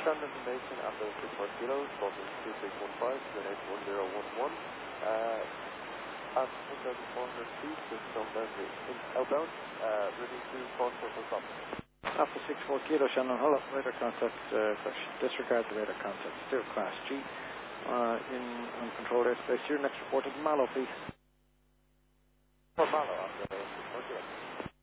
Stand information after 64 kilos, Boston 2615, unit 1011. At 1,400 feet, this is on outbound, ready to cross for stop. After 64 kilo, Shannon, hold up, radar contact, disregard the radar contact, still class G, in uncontrolled airspace. Your next reported Mallow, please. For Mallow, after 64 kilos.